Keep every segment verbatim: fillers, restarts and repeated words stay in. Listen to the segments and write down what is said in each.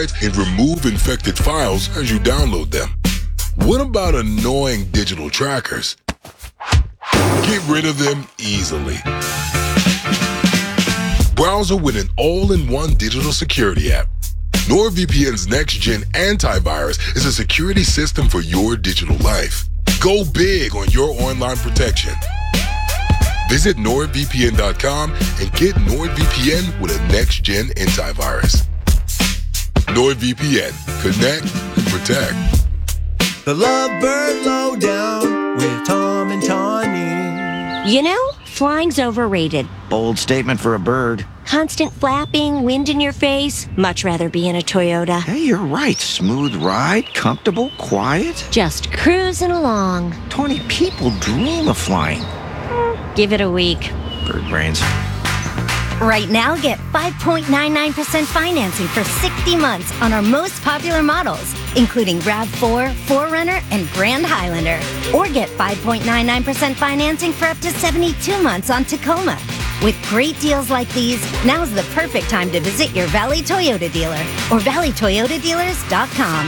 overrides and remove infected files as you download them. What about annoying digital trackers? Get rid of them easily. Browser with an all-in-one digital security app. NordVPN's next-gen antivirus is a security system for your digital life. Go big on your online protection. Visit nord v p n dot com and get NordVPN with a next-gen antivirus. NordVPN. Connect and protect. The Lovebird Lowdown with Tom and Tawny. You know, flying's overrated. Bold statement for a bird. Constant flapping, wind in your face. Much rather be in a Toyota. Hey, you're right. Smooth ride, comfortable, quiet. Just cruising along. Tawny, people dream of flying. Give it a week. Bird brains. Right now, get five point nine nine percent financing for sixty months on our most popular models, including RAV four, four runner, and Grand Highlander. Or get five point nine nine percent financing for up to seventy-two months on Tacoma. With great deals like these, now's the perfect time to visit your Valley Toyota dealer or valley toyota dealers dot com.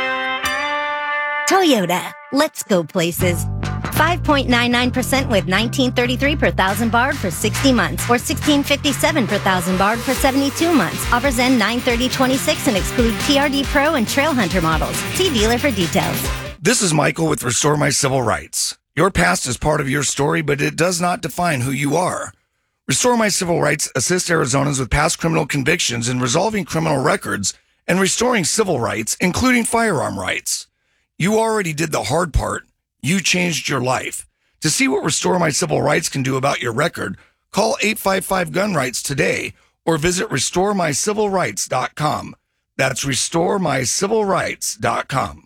Toyota, let's go places. five point nine nine percent with nineteen thirty-three per thousand barred for sixty months or sixteen fifty-seven per thousand barred for seventy-two months. Offers end nine thirty twenty-six and exclude T R D Pro and Trailhunter models. See dealer for details. This is Michael with Restore My Civil Rights. Your past is part of your story, but it does not define who you are. Restore My Civil Rights assists Arizonans with past criminal convictions in resolving criminal records and restoring civil rights, including firearm rights. You already did the hard part. You changed your life. To see what Restore My Civil Rights can do about your record, call eight five five gun rights today or visit restore my civil rights dot com. That's restore my civil rights dot com.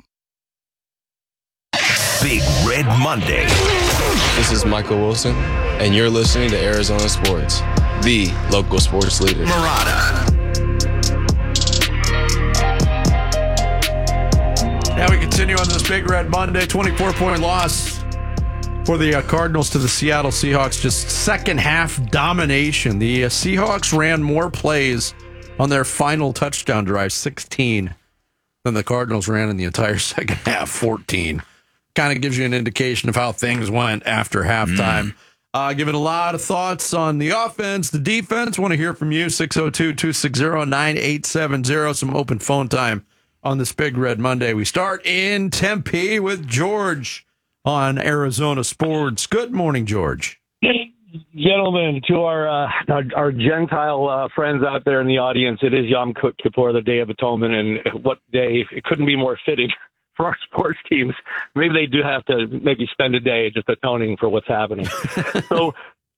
Big Red Monday. This is Michael Wilson, and you're listening to Arizona Sports, the local sports leader. Murata. Now we continue on this Big Red Monday. twenty-four point loss for the uh, Cardinals to the Seattle Seahawks. Just second half domination. The uh, Seahawks ran more plays on their final touchdown drive, sixteen, than the Cardinals ran in the entire second half, fourteen. Kind of gives you an indication of how things went after halftime. Mm. Uh, giving a lot of thoughts on the offense, the defense. Want to hear from you, six oh two, two six zero, nine eight seven zero. Some open phone time on this Big Red Monday. We start in Tempe with George on Arizona Sports. Good morning, George. Gentlemen, to our uh, our, our Gentile uh, friends out there in the audience, it is Yom Kippur, the Day of Atonement, and what day, it couldn't be more fitting for our sports teams. Maybe they do have to maybe spend a day just atoning for what's happening. So,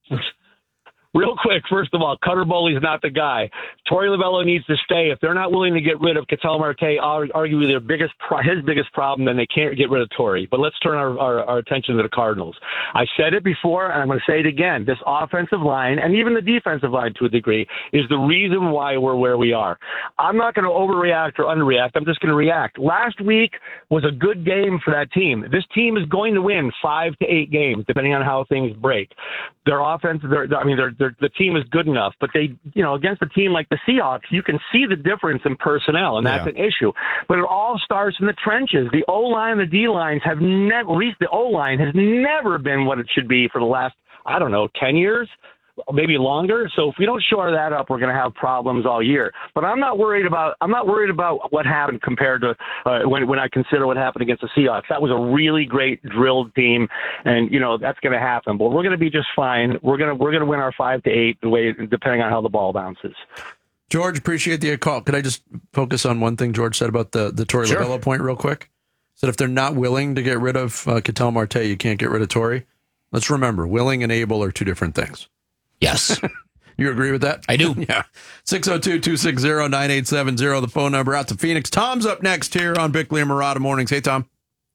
real quick, first of all, Cutter Bowley's not the guy. Torey Lovullo needs to stay. If they're not willing to get rid of Ketel Marte, arguably their biggest, his biggest problem, then they can't get rid of Torey. But let's turn our, our, our attention to the Cardinals. I said it before, and I'm going to say it again. This offensive line, and even the defensive line to a degree, is the reason why we're where we are. I'm not going to overreact or underreact. I'm just going to react. Last week was a good game for that team. This team is going to win five to eight games, depending on how things break. Their offense, their, I mean, their, their, the team is good enough, but they, you know, against a team like the Seahawks, you can see the difference in personnel, and that's yeah. an issue. But it all starts in the trenches. The O-line, the D-lines have never, at least the O-line has never been what it should be for the last, I don't know, ten years, maybe longer. So if we don't shore that up, we're going to have problems all year. But I'm not worried about, I'm not worried about what happened compared to uh, when, when I consider what happened against the Seahawks. That was a really great drilled team, and, you know, that's going to happen. But we're going to be just fine. We're going to, we're going to win our five to eight the way, depending on how the ball bounces. George, appreciate the call. Could I just focus on one thing George said about the, the Torey sure. Lovullo point real quick? Said if they're not willing to get rid of uh, Ketel Marte, you can't get rid of Torey. Let's remember, willing and able are two different things. Yes. You agree with that? I do. Yeah. six oh two, two six zero, nine eight seven zero, the phone number out to Phoenix. Tom's up next here on Bickley and Murata Mornings. Hey, Tom.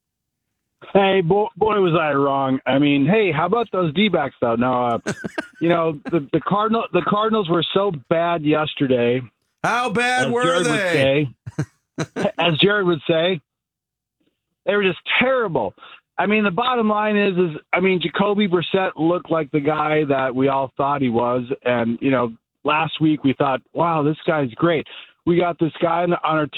Hey, boy, boy, was I wrong. I mean, hey, how about those D-backs, though? Now, uh, you know, the, the, Cardinal, the Cardinals were so bad yesterday. How bad were Jared they? Would say, as Jared would say, they were just terrible. I mean, the bottom line is, is I mean, Jacoby Brissett looked like the guy that we all thought he was. And, you know, last week we thought, wow, this guy's great. We got this guy on our team